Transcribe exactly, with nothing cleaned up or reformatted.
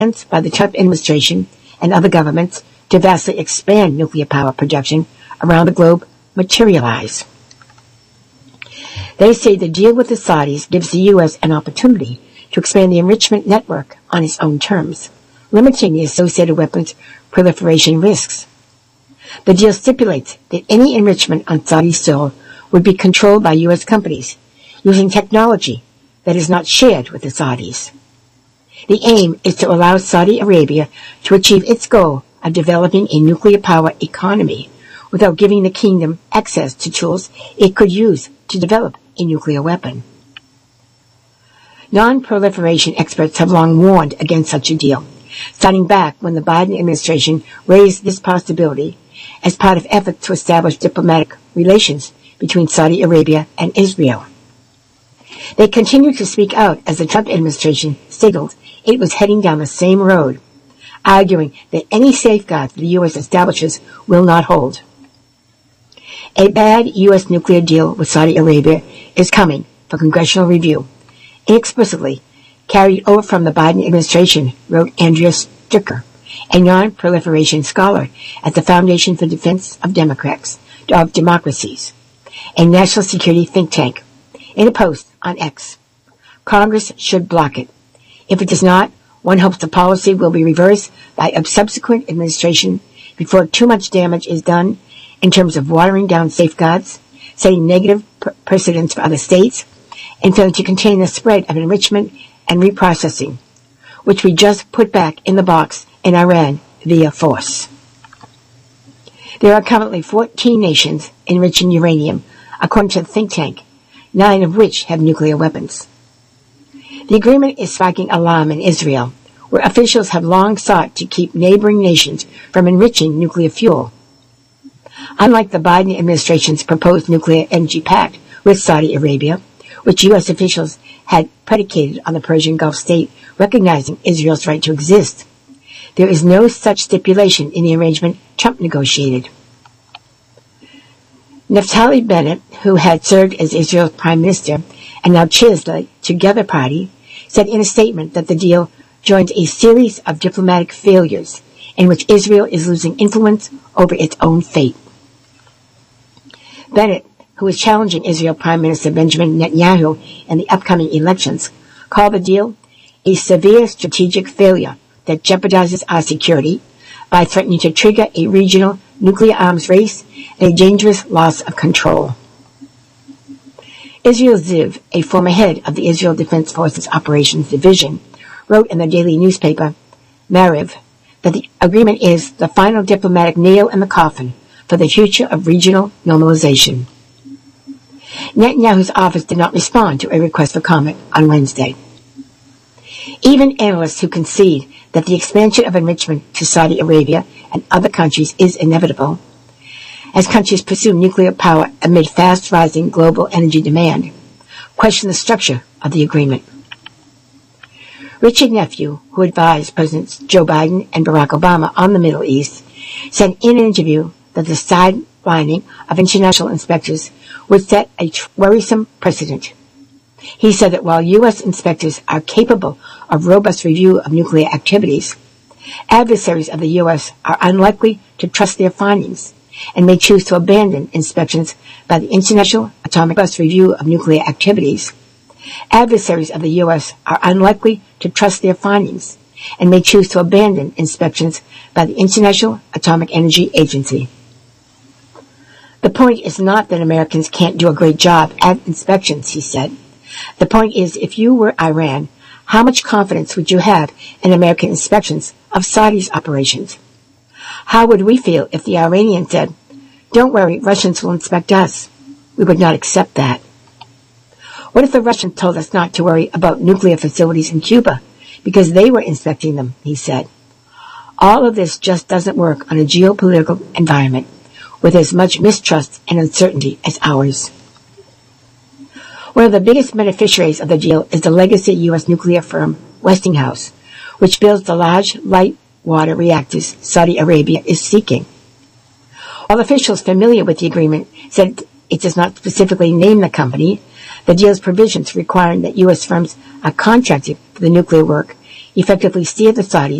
plans by the Trump administration and other governments to vastly expand nuclear power production around the globe materialize. They say the deal with the Saudis gives the U S an opportunity to expand the enrichment network on its own terms, limiting the associated weapons proliferation risks. The deal stipulates that any enrichment on Saudi soil would be controlled by U S companies using technology that is not shared with the Saudis. The aim is to allow Saudi Arabia to achieve its goal of developing a nuclear power economy without giving the kingdom access to tools it could use to develop a nuclear weapon. Non-proliferation experts have long warned against such a deal, starting back when the Biden administration raised this possibility as part of efforts to establish diplomatic relations between Saudi Arabia and Israel. They continued to speak out as the Trump administration signaled it was heading down the same road, arguing that any safeguards the U S establishes will not hold. A bad U S nuclear deal with Saudi Arabia is coming for congressional review, inexplicably carried over from the Biden administration, wrote Andrea Stricker, a non-proliferation scholar at the Foundation for Defense of Democrats, of Democracies, a national security think tank, in a post on X. Congress should block it. If it does not, one hopes the policy will be reversed by a subsequent administration before too much damage is done in terms of watering down safeguards, setting negative precedents for other states, and failing to contain the spread of enrichment and reprocessing, which we just put back in the box in Iran via force. There are currently fourteen nations enriching uranium, according to the think tank, nine of which have nuclear weapons. The agreement is sparking alarm in Israel, where officials have long sought to keep neighboring nations from enriching nuclear fuel. Unlike the Biden administration's proposed nuclear energy pact with Saudi Arabia, which U S officials had predicated on the Persian Gulf state recognizing Israel's right to exist, there is no such stipulation in the arrangement Trump negotiated. Naftali Bennett, who had served as Israel's prime minister and now chairs the Together Party, said in a statement that the deal joins a series of diplomatic failures in which Israel is losing influence over its own fate. Bennett, who is challenging Israel Prime Minister Benjamin Netanyahu in the upcoming elections, called the deal a severe strategic failure that jeopardizes our security by threatening to trigger a regional nuclear arms race and a dangerous loss of control. Israel Ziv, a former head of the Israel Defense Forces Operations Division, wrote in the daily newspaper, Mariv, that the agreement is the final diplomatic nail in the coffin for the future of regional normalization. Netanyahu's office did not respond to a request for comment on Wednesday. Even analysts who concede that the expansion of enrichment to Saudi Arabia and other countries is inevitable, as countries pursue nuclear power amid fast-rising global energy demand, question the structure of the agreement. Richard Nephew, who advised Presidents Joe Biden and Barack Obama on the Middle East, said in an interview that the sidelining of international inspectors would set a worrisome precedent. He said that while U S inspectors are capable of robust review of nuclear activities, adversaries of the U S are unlikely to trust their findings and may choose to abandon inspections by the International Atomic Robust Review of Nuclear Activities. Adversaries of the U S are unlikely to trust their findings and may choose to abandon inspections by the International Atomic Energy Agency. The point is not that Americans can't do a great job at inspections, he said. The point is, if you were Iran, how much confidence would you have in American inspections of Saudi's operations? How would we feel if the Iranians said, "Don't worry, Russians will inspect us"? We would not accept that. What if the Russians told us not to worry about nuclear facilities in Cuba because they were inspecting them, he said. All of this just doesn't work on a geopolitical environment with as much mistrust and uncertainty as ours. One of the biggest beneficiaries of the deal is the legacy U S nuclear firm Westinghouse, which builds the large light water reactors Saudi Arabia is seeking. While officials familiar with the agreement said it does not specifically name the company, the deal's provisions requiring that U S firms are contracted for the nuclear work effectively steer the Saudis